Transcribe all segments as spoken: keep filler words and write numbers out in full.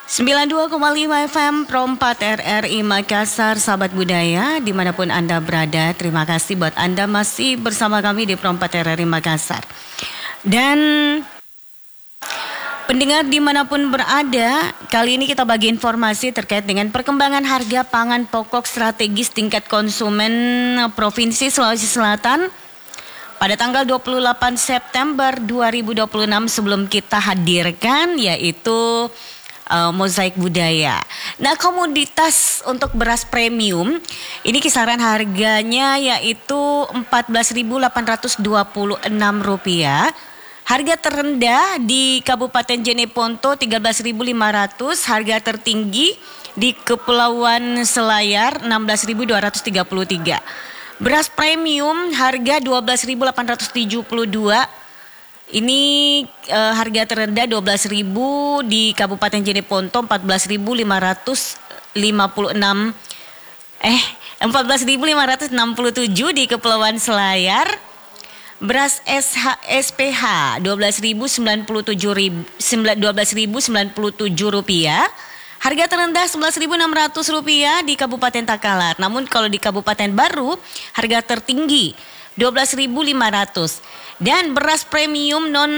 sembilan puluh dua koma lima F M Pro empat R R I Makassar, sahabat budaya dimanapun Anda berada. Terima kasih buat Anda masih bersama kami di Pro empat R R I Makassar. Dan pendengar dimanapun berada, kali ini kita bagi informasi terkait dengan perkembangan harga pangan pokok strategis tingkat konsumen Provinsi Sulawesi Selatan pada tanggal dua puluh delapan September dua ribu dua puluh enam sebelum kita hadirkan, yaitu Uh, mozaik budaya. Nah, komoditas untuk beras premium ini kisaran harganya yaitu empat belas ribu delapan ratus dua puluh enam rupiah. Harga terendah di Kabupaten Jeneponto tiga belas ribu lima ratus, harga tertinggi di Kepulauan Selayar enam belas ribu dua ratus tiga puluh tiga. Beras premium harga dua belas ribu delapan ratus tujuh puluh dua. Ini uh, harga terendah dua belas ribu di Kabupaten Jeneponto, empat belas ribu lima ratus lima puluh enam eh empat belas ribu lima ratus enam puluh tujuh di Kepulauan Selayar. Beras S H, S P H dua belas ribu sembilan puluh tujuh rupiah. Harga terendah sebelas ribu enam ratus rupiah di Kabupaten Takalar. Namun kalau di Kabupaten Baru harga tertinggi dua belas ribu lima ratus. Dan beras premium non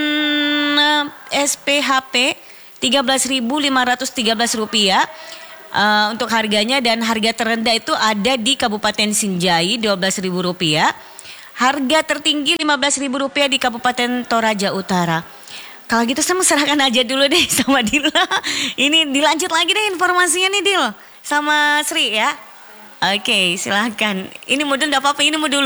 S P H P tiga belas ribu lima ratus tiga belas rupiah uh, untuk harganya, dan harga terendah itu ada di Kabupaten Sinjai dua belas ribu rupiah. Harga tertinggi lima belas ribu rupiah di Kabupaten Toraja Utara. Kalau gitu saya serahkan aja dulu deh sama Dila. Ini dilanjut lagi deh informasinya nih Dil sama Sri ya. Oke, silahkan. Ini modul enggak apa-apa, ini mau dulu.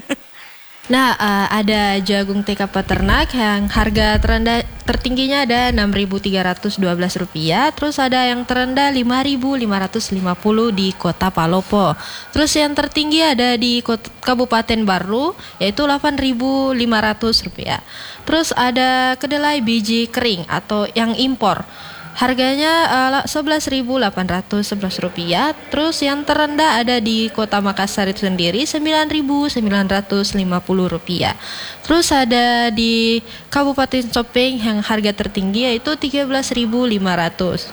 Nah, uh, ada jagung T K peternak yang harga terendah tertingginya ada enam ribu tiga ratus dua belas rupiah, terus ada yang terendah lima ribu lima ratus lima puluh di Kota Palopo. Terus yang tertinggi ada di Kota, Kabupaten Baru yaitu delapan ribu lima ratus rupiah. Terus ada kedelai biji kering atau yang impor. Harganya uh, sebelas ribu delapan ratus sebelas rupiah. Terus yang terendah ada di Kota Makassar itu sendiri sembilan ribu sembilan ratus lima puluh rupiah. Terus ada di Kabupaten Sopeng yang harga tertinggi yaitu tiga belas ribu lima ratus.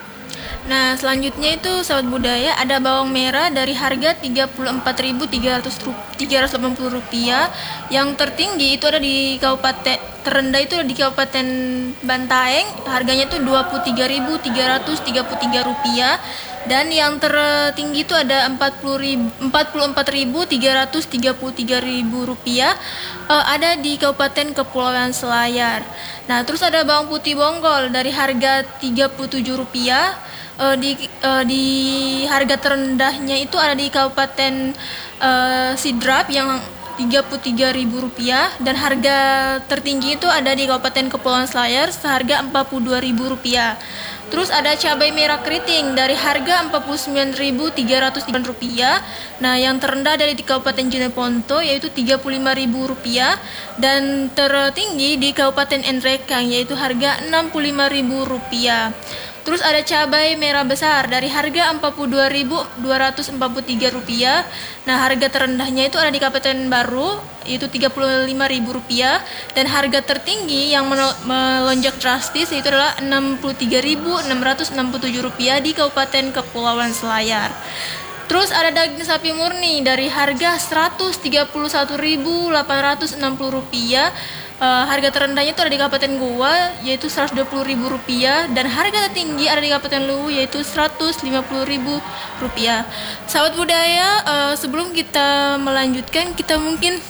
Nah, selanjutnya itu sahabat budaya ada bawang merah dari harga tiga puluh empat ribu tiga ratus delapan puluh rupiah. Yang tertinggi itu ada di Kabupaten, terendah itu ada di Kabupaten Bantaeng, harganya itu dua puluh tiga ribu tiga ratus tiga puluh tiga rupiah. Dan yang tertinggi itu ada empat puluh empat ribu tiga ratus tiga puluh tiga rupiah, uh, ada di Kabupaten Kepulauan Selayar. Nah, terus ada bawang putih bonggol dari harga tiga puluh tujuh rupiah. Uh, di uh, di harga terendahnya itu ada di Kabupaten uh, Sidrap yang tiga puluh tiga ribu rupiah, dan harga tertinggi itu ada di Kabupaten Kepulauan Selayar seharga empat puluh dua ribu rupiah. Terus ada cabai merah keriting dari harga empat puluh sembilan ribu tiga ratus rupiah. Nah, yang terendah dari di Kabupaten Jeneponto yaitu tiga puluh lima ribu rupiah, dan tertinggi di Kabupaten Nrekang yaitu harga enam puluh lima ribu rupiah. Terus ada cabai merah besar dari harga empat puluh dua ribu dua ratus empat puluh tiga rupiah. Nah, harga terendahnya itu ada di Kabupaten Baru yaitu tiga puluh lima ribu rupiah, dan harga tertinggi yang melonjak drastis itu adalah enam puluh tiga ribu enam ratus enam puluh tujuh rupiah di Kabupaten Kepulauan Selayar. Terus ada daging sapi murni dari harga seratus tiga puluh satu ribu delapan ratus enam puluh rupiah. Uh, harga terendahnya itu ada di Kabupaten Goa yaitu seratus dua puluh ribu rupiah, dan harga tertinggi ada di Kabupaten Luwu yaitu seratus lima puluh ribu rupiah. Sahabat budaya, uh, sebelum kita melanjutkan kita mungkin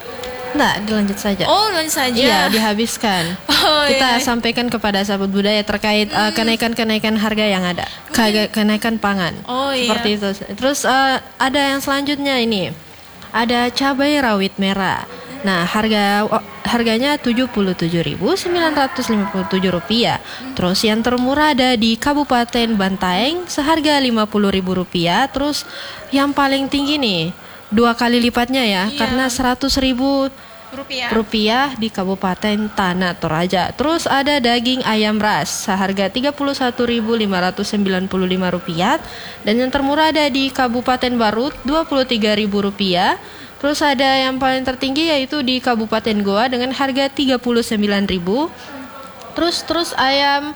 Nah, dilanjut saja. Oh, lanjut saja. Iya, dihabiskan. Oh, kita iya. sampaikan kepada sahabat budaya terkait hmm. uh, kenaikan-kenaikan harga yang ada, Mungkin... kenaikan pangan. Oh, seperti iya. itu. Terus uh, ada yang selanjutnya ini, ada cabai rawit merah. Nah, harga harganya tujuh puluh tujuh ribu sembilan ratus lima puluh tujuh rupiah. Terus yang termurah ada di Kabupaten Bantaeng seharga lima puluh ribu rupiah. Terus yang paling tinggi nih dua kali lipatnya ya, iya. karena seratus ribu rupiah. rupiah di Kabupaten Tanah Toraja. Terus ada daging ayam ras seharga tiga puluh satu ribu lima ratus sembilan puluh lima rupiah, dan yang termurah ada di Kabupaten Baru dua puluh tiga ribu rupiah. Terus ada yang paling tertinggi yaitu di Kabupaten Goa dengan harga tiga puluh sembilan ribu. Terus terus ayam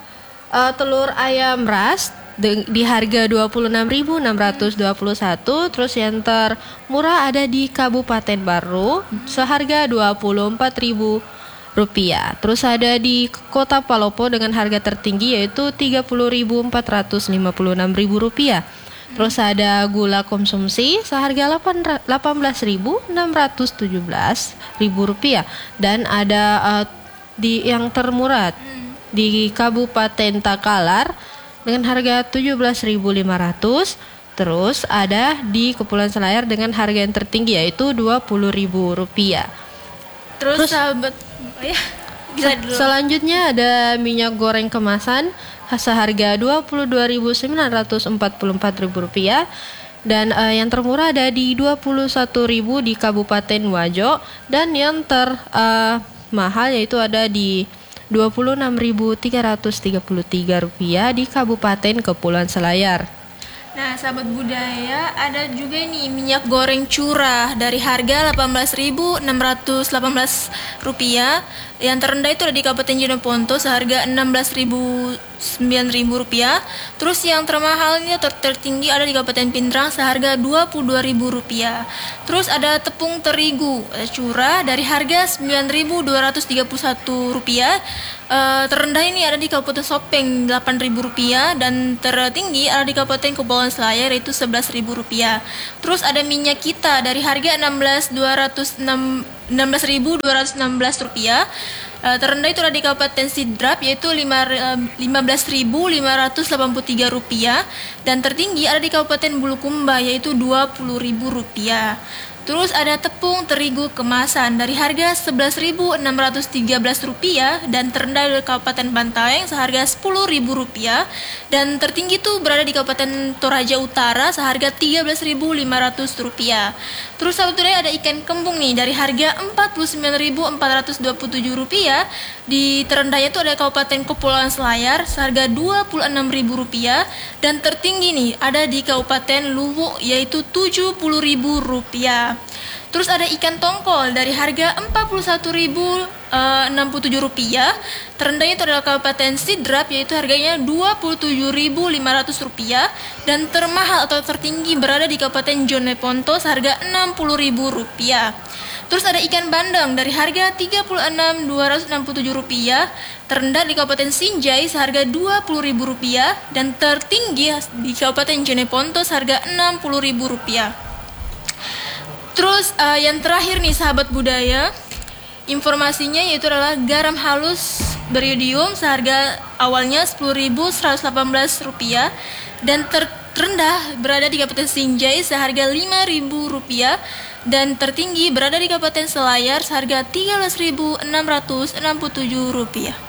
uh, telur ayam ras di, di harga dua puluh enam ribu enam ratus dua puluh satu. Terus yang termurah ada di Kabupaten Baru seharga dua puluh empat ribu rupiah. Terus ada di Kota Palopo dengan harga tertinggi yaitu tiga puluh ribu empat ratus lima puluh enam ribu rupiah. Terus ada gula konsumsi seharga delapan belas ribu enam ratus tujuh belas ribu rupiah. Dan ada uh, di yang termurah di Kabupaten Takalar dengan harga tujuh belas ribu lima ratus. Terus ada di Kepulauan Selayar dengan harga yang tertinggi yaitu dua puluh ribu rupiah. Terus, Terus sahabat ya, bisa dulu. Selanjutnya ada minyak goreng kemasan seharga dua puluh dua ribu sembilan ratus empat puluh empat ribu rupiah. Dan uh, yang termurah ada di dua puluh satu ribu di Kabupaten Wajo. Dan yang termahal uh, yaitu ada di dua puluh enam ribu tiga ratus tiga puluh tiga rupiah di Kabupaten Kepulauan Selayar. Nah, sahabat budaya, ada juga nih minyak goreng curah dari harga delapan belas ribu enam ratus delapan belas rupiah. Yang terendah itu ada di Kabupaten Jeneponto seharga enam belas ribu sembilan ribu rupiah. Terus yang termahalnya ter tertinggi ada di Kabupaten Pindrang seharga dua puluh dua ribu rupiah. Terus ada tepung terigu curah dari harga sembilan ribu dua ratus tiga puluh satu rupiah. Uh, terendah ini ada di Kabupaten Sopeng delapan ribu rupiah dan tertinggi ada di Kabupaten Kepulauan Selayar yaitu sebelas ribu rupiah. Terus ada minyak kita dari harga enam belas ribu dua ratus enam belas rupiah. Uh, terendah itu ada di Kabupaten Sidrap yaitu lima belas ribu lima ratus delapan puluh tiga rupiah dan tertinggi ada di Kabupaten Bulukumba yaitu dua puluh ribu rupiah. Terus ada tepung terigu kemasan dari harga sebelas ribu enam ratus tiga belas rupiah dan terendah di Kabupaten Bantaeng seharga sepuluh ribu rupiah dan tertinggi tuh berada di Kabupaten Toraja Utara seharga tiga belas ribu lima ratus rupiah. Terus sahabat budaya ada ikan kembung nih dari harga empat puluh sembilan ribu empat ratus dua puluh tujuh rupiah. Di terendahnya tuh ada Kabupaten Kepulauan Selayar seharga dua puluh enam ribu rupiah dan tertinggi nih ada di Kabupaten Luwu yaitu tujuh puluh ribu rupiah. Terus ada ikan tongkol dari harga empat puluh satu ribu enam puluh tujuh rupiah. Terendahnya itu adalah Kabupaten Sidrap yaitu harganya dua puluh tujuh ribu lima ratus rupiah dan termahal atau tertinggi berada di Kabupaten Jeneponto seharga enam puluh ribu rupiah. Terus ada ikan bandeng dari harga tiga puluh enam ribu dua ratus enam puluh tujuh rupiah, terendah di Kabupaten Sinjai seharga dua puluh ribu rupiah dan tertinggi di Kabupaten Jeneponto seharga enam puluh ribu rupiah. Terus uh, yang terakhir nih sahabat budaya, informasinya yaitu adalah garam halus beriodium seharga awalnya sepuluh ribu seratus delapan belas rupiah dan terendah berada di Kabupaten Sinjai seharga lima ribu rupiah dan tertinggi berada di Kabupaten Selayar seharga tiga belas ribu enam ratus enam puluh tujuh rupiah.